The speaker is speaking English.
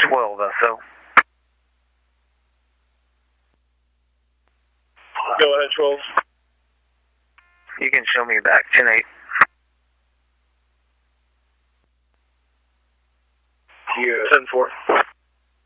12 SO. Go ahead, 12. You can show me back, 10-8. You 10-4.